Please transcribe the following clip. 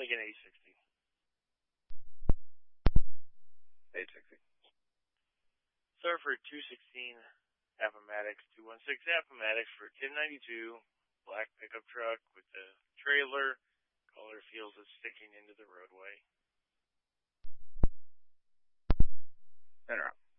like an 860. 860. Surfer 216 Appomattox 216 Appomattox for 1092. Black pickup truck with the trailer. Caller feels it sticking into the roadway. Interrupt.